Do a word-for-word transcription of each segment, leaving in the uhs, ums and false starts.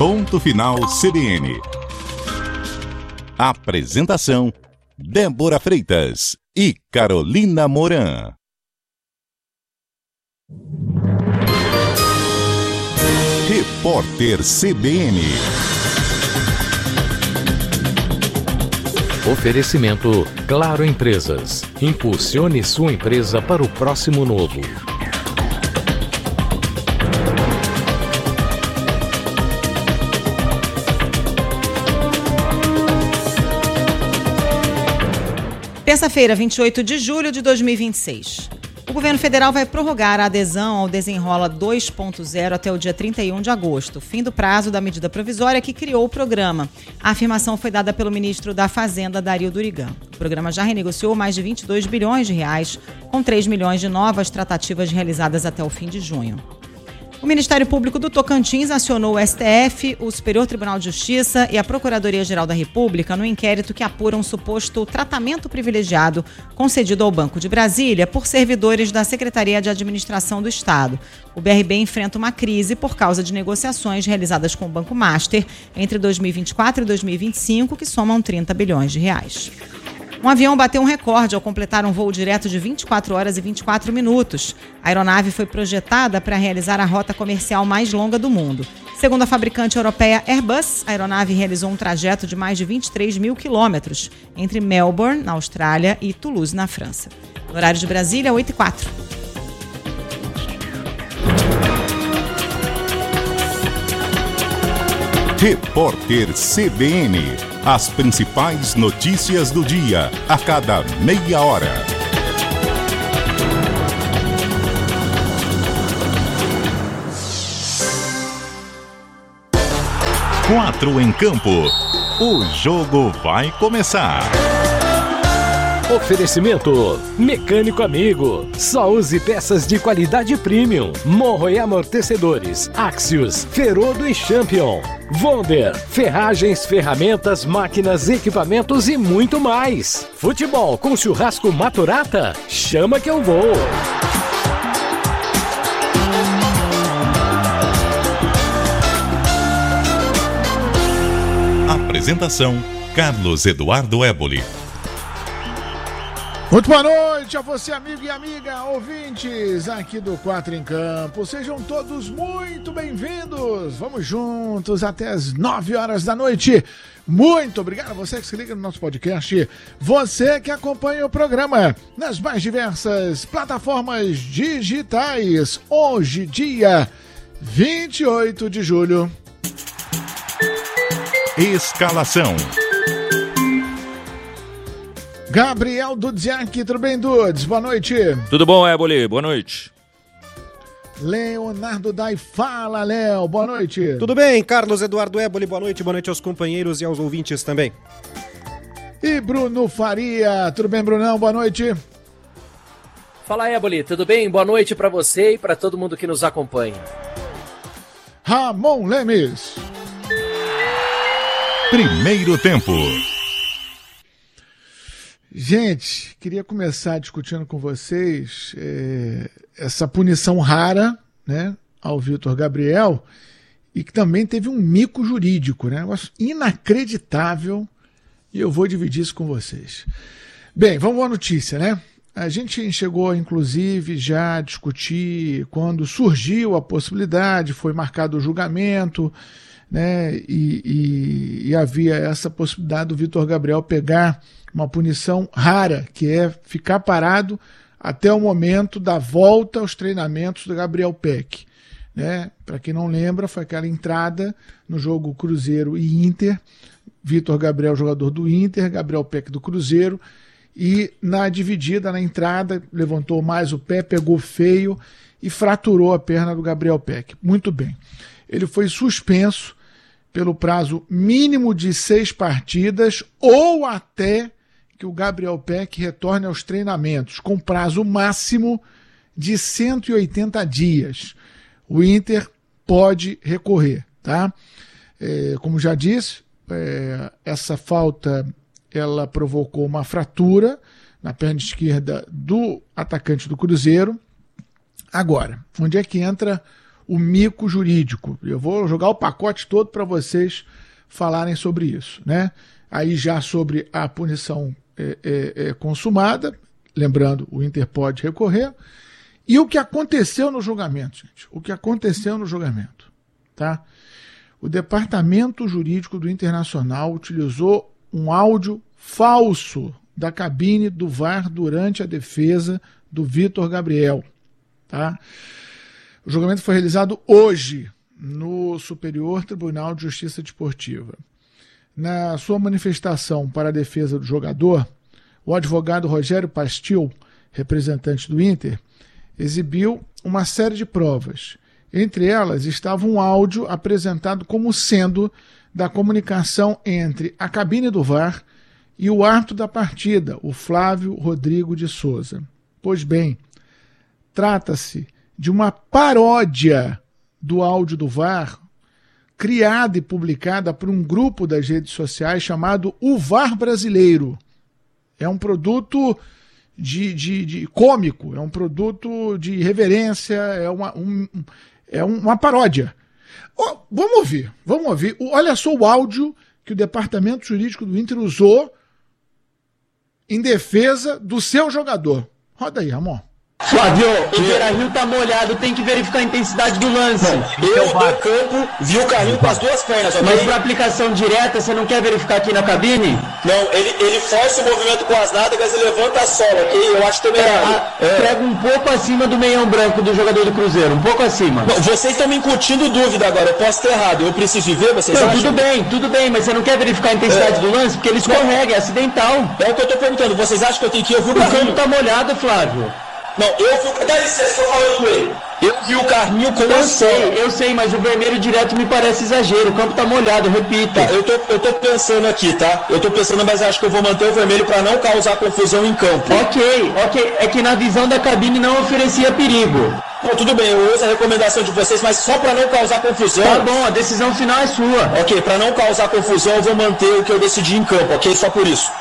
Ponto Final C B N. Apresentação: Débora Freitas e Carolina Moran. Repórter C B N. Oferecimento Claro Empresas. Impulsione sua empresa para o próximo novo. Terça-feira, vinte e oito de julho de dois mil e vinte e seis. O governo federal vai prorrogar a adesão ao Desenrola dois ponto zero até o dia trinta e um de agosto, fim do prazo da medida provisória que criou o programa. A afirmação foi dada pelo ministro da Fazenda, Dario Durigan. O programa já renegociou mais de vinte e dois bilhões de reais, com três milhões de novas tratativas realizadas até o fim de junho. O Ministério Público do Tocantins acionou o S T F, o Superior Tribunal de Justiça e a Procuradoria-Geral da República no inquérito que apura um suposto tratamento privilegiado concedido ao Banco de Brasília por servidores da Secretaria de Administração do Estado. O B R B enfrenta uma crise por causa de negociações realizadas com o Banco Master entre dois mil e vinte e quatro e dois mil e vinte e cinco, que somam trinta bilhões de reais. Um avião bateu um recorde ao completar um voo direto de vinte e quatro horas e vinte e quatro minutos. A aeronave foi projetada para realizar a rota comercial mais longa do mundo. Segundo a fabricante europeia Airbus, a aeronave realizou um trajeto de mais de vinte e três mil quilômetros entre Melbourne, na Austrália, e Toulouse, na França. No horário de Brasília, oito e quatro. Repórter C B N. As principais notícias do dia, a cada meia hora. Quatro em campo. O jogo vai começar. Oferecimento Mecânico Amigo. Só use peças de qualidade premium. Morro e amortecedores. Axios, Ferodo e Champion. Wonder, ferragens, ferramentas, máquinas, equipamentos e muito mais. Futebol com churrasco Maturata? Chama que eu vou. Apresentação: Carlos Eduardo Éboli. Muito boa noite a você, amigo e amiga, ouvintes aqui do Quatro em Campo. Sejam todos muito bem-vindos. Vamos juntos até as nove horas da noite. Muito obrigado a você que se liga no nosso podcast. Você que acompanha o programa nas mais diversas plataformas digitais. Hoje, dia vinte e oito de julho. Escalação: Gabriel Dudziak, tudo bem, Dudes? Boa noite. Tudo bom, Éboli? Boa noite. Leonardo Dai, fala, Léo. Boa noite. Tudo bem, Carlos Eduardo Éboli, boa noite. Boa noite aos companheiros e aos ouvintes também. E Bruno Faria, tudo bem, Brunão? Boa noite. Fala, Éboli, tudo bem? Boa noite para você e para todo mundo que nos acompanha. Ramon Lemes. Primeiro tempo. Gente, queria começar discutindo com vocês é, essa punição rara, né, ao Vitor Gabriel, e que também teve um mico jurídico, né, um negócio inacreditável, e eu vou dividir isso com vocês. Bem, vamos à notícia, né? A gente chegou, inclusive, já a discutir quando surgiu a possibilidade, foi marcado o julgamento, né, e, e, e havia essa possibilidade do Vitor Gabriel pegar uma punição rara, que é ficar parado até o momento da volta aos treinamentos do Gabriel Peck. Né? Para quem não lembra, foi aquela entrada no jogo Cruzeiro e Inter, Vitor Gabriel, jogador do Inter, Gabriel Peck do Cruzeiro, e na dividida, na entrada, levantou mais o pé, pegou feio e fraturou a perna do Gabriel Peck. Muito bem. Ele foi suspenso pelo prazo mínimo de seis partidas ou até que o Gabriel Peck retorne aos treinamentos, com prazo máximo de cento e oitenta dias. O Inter pode recorrer, tá? É, como já disse, é, essa falta ela provocou uma fratura na perna esquerda do atacante do Cruzeiro. Agora, onde é que entra o mico jurídico. Eu vou jogar o pacote todo para vocês falarem sobre isso, né? Aí já sobre a punição é, é, é, consumada, lembrando, o Inter pode recorrer, e o que aconteceu no julgamento, gente, o que aconteceu no julgamento, tá? O Departamento Jurídico do Internacional utilizou um áudio falso da cabine do V A R durante a defesa do Vitor Gabriel, tá? O julgamento foi realizado hoje no Superior Tribunal de Justiça Desportiva. Na sua manifestação para a defesa do jogador, o advogado Rogério Pastil, representante do Inter, exibiu uma série de provas. Entre elas estava um áudio apresentado como sendo da comunicação entre a cabine do V A R e o árbitro da partida, o Flávio Rodrigo de Souza. Pois bem, trata-se de uma paródia do áudio do V A R, criada e publicada por um grupo das redes sociais chamado O V A R Brasileiro. É um produto de, de, de cômico, é um produto de irreverência, é uma, um, é uma paródia. Oh, vamos ouvir, vamos ouvir. Olha só o áudio que o Departamento Jurídico do Inter usou em defesa do seu jogador. Roda aí, Ramon. Flávio, o Beira-Rio tá molhado, tem que verificar a intensidade do lance. Não, eu, no campo, vi o carrinho com as duas pernas, ok? Mas pra aplicação direta, você não quer verificar aqui na cabine? Não, ele, ele força o movimento com as nádegas e levanta a sola, ok? Eu acho temerário. É, é. Prega um pouco acima do meião branco do jogador do Cruzeiro, um pouco acima. Não, vocês estão me incutindo dúvida agora, eu posso ter errado, eu preciso ver, vocês não, acham? Tudo bem, tudo bem, mas você não quer verificar a intensidade é. do lance? Porque ele escorrega, é acidental. É o que eu tô perguntando, vocês acham que eu tenho que ir? Eu vi o, o carrinho. campo tá molhado, Flávio. Não, eu vi o... Dá licença, eu tô falando com ele. Eu vi o carrinho com Eu sei, eu sei, mas o vermelho direto me parece exagero. O campo tá molhado, repita. Tá, eu, tô, eu tô pensando aqui, tá? Eu tô pensando, mas acho que eu vou manter o vermelho pra não causar confusão em campo. Ok, ok. É que na visão da cabine não oferecia perigo. Não, tudo bem, eu uso a recomendação de vocês, mas só pra não causar confusão... Tá bom, a decisão final é sua. Ok, pra não causar confusão eu vou manter o que eu decidi em campo, ok? Só por isso.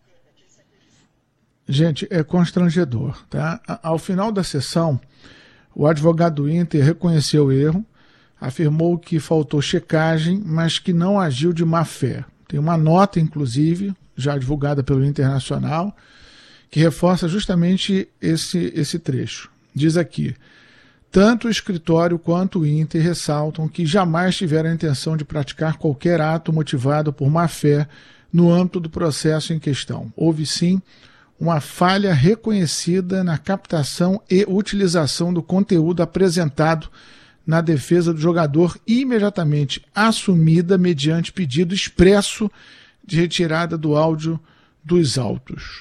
Gente, é constrangedor, tá? Ao final da sessão, o advogado do Inter reconheceu o erro, afirmou que faltou checagem, mas que não agiu de má fé. Tem uma nota, inclusive, já divulgada pelo Internacional, que reforça justamente esse, esse trecho. Diz aqui: tanto o escritório quanto o Inter ressaltam que jamais tiveram a intenção de praticar qualquer ato motivado por má fé no âmbito do processo em questão. Houve sim uma falha reconhecida na captação e utilização do conteúdo apresentado na defesa do jogador e imediatamente assumida mediante pedido expresso de retirada do áudio dos autos.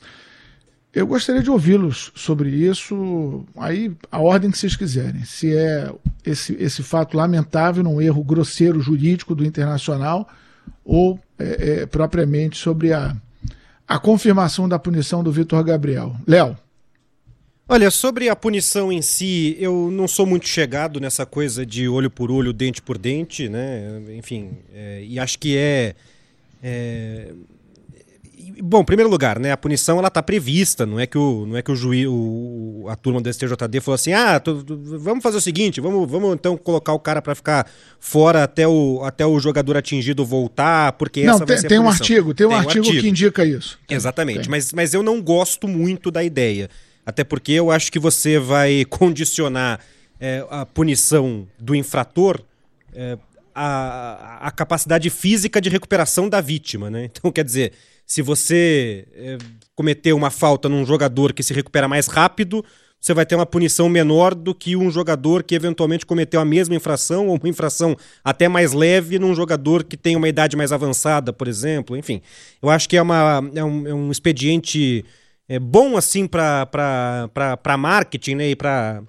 Eu gostaria de ouvi-los sobre isso, aí a ordem que vocês quiserem. Se é esse, esse fato lamentável, num erro grosseiro jurídico do Internacional, ou é, é, propriamente sobre a a confirmação da punição do Vitor Gabriel. Léo. Olha, sobre a punição em si, eu não sou muito chegado nessa coisa de olho por olho, dente por dente, né? Enfim, é, e acho que é... é... Bom, em primeiro lugar, né, a punição ela está prevista, não é que o, não é que o juiz, o, a turma do S T J D falou assim, ah, tu, tu, vamos fazer o seguinte, vamos, vamos então colocar o cara para ficar fora até o, até o jogador atingido voltar, porque não, essa tem, vai ser tem a um punição. artigo, tem um tem artigo, um artigo que indica isso. Tem, Exatamente, tem. Mas, mas eu não gosto muito da ideia, até porque eu acho que você vai condicionar é, a punição do infrator é, a, a capacidade física de recuperação da vítima, né? Então, quer dizer, se você é, cometer uma falta num jogador que se recupera mais rápido, você vai ter uma punição menor do que um jogador que eventualmente cometeu a mesma infração ou uma infração até mais leve num jogador que tem uma idade mais avançada, por exemplo. Enfim, eu acho que é, uma, é, um, é um expediente é, bom assim para marketing, né, e para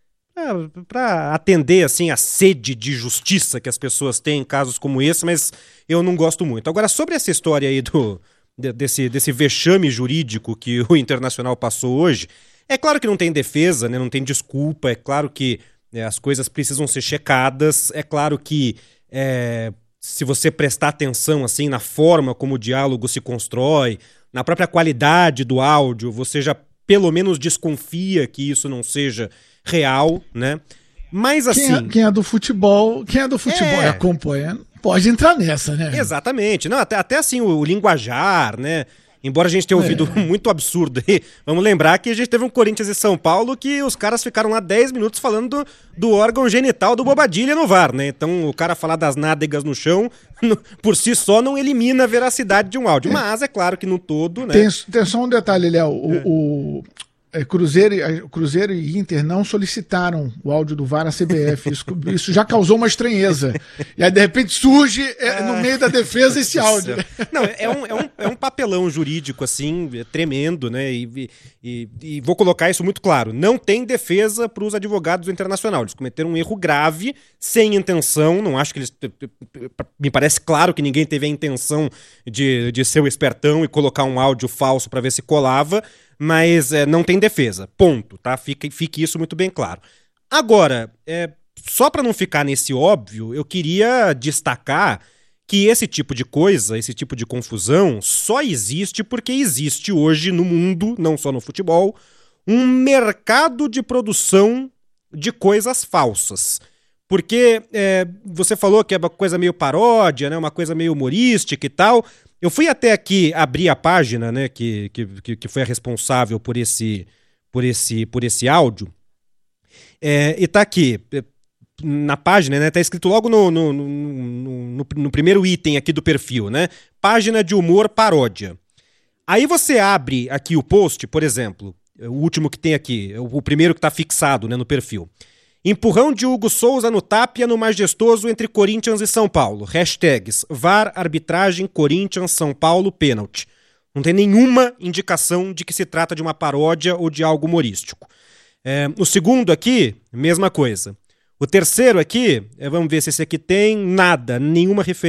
para atender assim a sede de justiça que as pessoas têm em casos como esse, mas eu não gosto muito. Agora, sobre essa história aí do, desse, desse vexame jurídico que o Internacional passou hoje, é claro que não tem defesa, né? Não tem desculpa, é claro que é, as coisas precisam ser checadas, é claro que é, se você prestar atenção assim na forma como o diálogo se constrói, na própria qualidade do áudio, você já pelo menos desconfia que isso não seja real, né? Mas assim... Quem é, quem é do futebol, quem é do futebol É. e acompanha, pode entrar nessa, né? Exatamente. Não, até, até assim, o, o linguajar, né? Embora a gente tenha ouvido É. muito absurdo aí, vamos lembrar que a gente teve um Corinthians e São Paulo que os caras ficaram lá dez minutos falando do, do órgão genital do Bobadilha no V A R, né? Então o cara falar das nádegas no chão, no, por si só, não elimina a veracidade de um áudio. Mas é claro que no todo, né? Tem, tem só um detalhe, Léo. O, É. o, é, Cruzeiro, e- a- Cruzeiro e Inter não solicitaram o áudio do V A R à C B F. Isso, isso já causou uma estranheza. E aí, de repente, surge é, no meio da defesa esse áudio. Não, é um, é, um, é um papelão jurídico, assim, é tremendo, né? E, e, e vou colocar isso muito claro. Não tem defesa para os advogados do Internacional. Eles cometeram um erro grave, sem intenção. Não acho que eles... Me parece claro que ninguém teve a intenção de, de ser o espertão e colocar um áudio falso para ver se colava, mas é, não tem defesa. Ponto, tá? Fique, fique isso muito bem claro. Agora, é, só para não ficar nesse óbvio, eu queria destacar que esse tipo de coisa, esse tipo de confusão, só existe porque existe hoje no mundo, não só no futebol, um mercado de produção de coisas falsas. Porque é, você falou que é uma coisa meio paródia, né, uma coisa meio humorística e tal. Eu fui até aqui abrir a página, né, que, que, que foi a responsável por esse, por esse, por esse áudio. É, e tá aqui... na página, né? Tá escrito logo no, no, no, no, no primeiro item aqui do perfil, né? Página de humor paródia. Aí você abre aqui o post, por exemplo, o último que tem aqui, o primeiro que tá fixado, né, no perfil. Empurrão de Hugo Souza no Tapia no majestoso entre Corinthians e São Paulo. Hashtags V A R, arbitragem, Corinthians, São Paulo, pênalti. Não tem nenhuma indicação de que se trata de uma paródia ou de algo humorístico. É, o segundo aqui, mesma coisa. O terceiro aqui, vamos ver se esse aqui tem nada, nenhuma referência